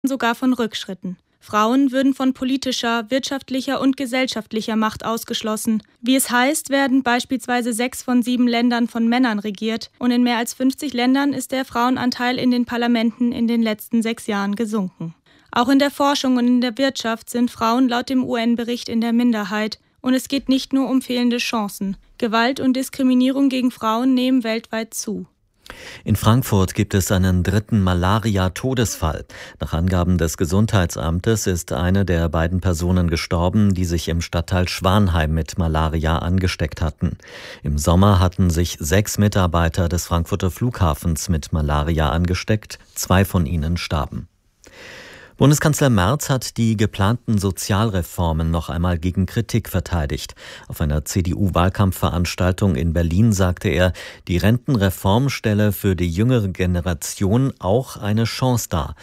sogar von Rückschritten. Frauen würden von politischer, wirtschaftlicher und gesellschaftlicher Macht ausgeschlossen. Wie es heißt, werden beispielsweise 6 von 7 Ländern von Männern regiert und in mehr als 50 Ländern ist der Frauenanteil in den Parlamenten in den letzten 6 Jahren gesunken. Auch in der Forschung und in der Wirtschaft sind Frauen laut dem UN-Bericht in der Minderheit. Und es geht nicht nur um fehlende Chancen. Gewalt und Diskriminierung gegen Frauen nehmen weltweit zu. In Frankfurt gibt es einen 3. Malaria-Todesfall. Nach Angaben des Gesundheitsamtes ist eine der beiden Personen gestorben, die sich im Stadtteil Schwanheim mit Malaria angesteckt hatten. Im Sommer hatten sich 6 Mitarbeiter des Frankfurter Flughafens mit Malaria angesteckt. 2 von ihnen starben. Bundeskanzler Merz hat die geplanten Sozialreformen noch einmal gegen Kritik verteidigt. Auf einer CDU-Wahlkampfveranstaltung in Berlin sagte er, die Rentenreform stelle für die jüngere Generation auch eine Chance dar.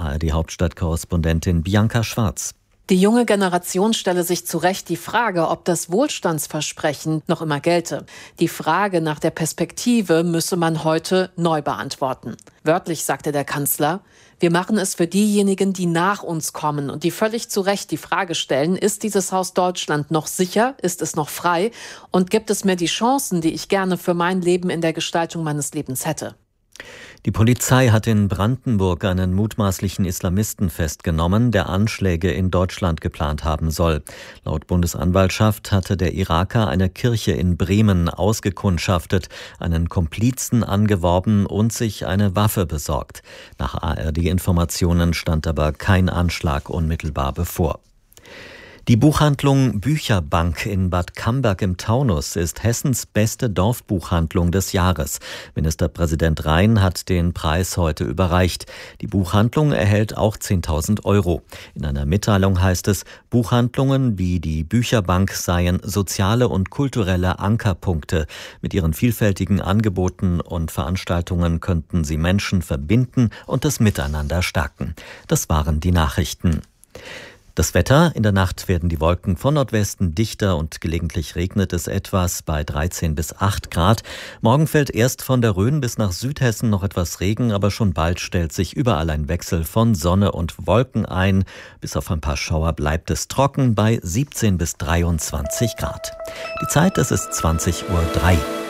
ARD-Hauptstadtkorrespondentin Bianca Schwarz. Die junge Generation stelle sich zu Recht die Frage, ob das Wohlstandsversprechen noch immer gelte. Die Frage nach der Perspektive müsse man heute neu beantworten. Wörtlich sagte der Kanzler, wir machen es für diejenigen, die nach uns kommen und die völlig zu Recht die Frage stellen, ist dieses Haus Deutschland noch sicher, ist es noch frei und gibt es mir die Chancen, die ich gerne für mein Leben in der Gestaltung meines Lebens hätte? Die Polizei hat in Brandenburg einen mutmaßlichen Islamisten festgenommen, der Anschläge in Deutschland geplant haben soll. Laut Bundesanwaltschaft hatte der Iraker eine Kirche in Bremen ausgekundschaftet, einen Komplizen angeworben und sich eine Waffe besorgt. Nach ARD-Informationen stand aber kein Anschlag unmittelbar bevor. Die Buchhandlung Bücherbank in Bad Camberg im Taunus ist Hessens beste Dorfbuchhandlung des Jahres. Ministerpräsident Rhein hat den Preis heute überreicht. Die Buchhandlung erhält auch 10.000 €. In einer Mitteilung heißt es, Buchhandlungen wie die Bücherbank seien soziale und kulturelle Ankerpunkte. Mit ihren vielfältigen Angeboten und Veranstaltungen könnten sie Menschen verbinden und das Miteinander stärken. Das waren die Nachrichten. Das Wetter: In der Nacht werden die Wolken von Nordwesten dichter und gelegentlich regnet es etwas bei 13 bis 8 Grad. Morgen fällt erst von der Rhön bis nach Südhessen noch etwas Regen, aber schon bald stellt sich überall ein Wechsel von Sonne und Wolken ein. Bis auf ein paar Schauer bleibt es trocken bei 17 bis 23 Grad. Die Zeit, es ist 20:03 Uhr.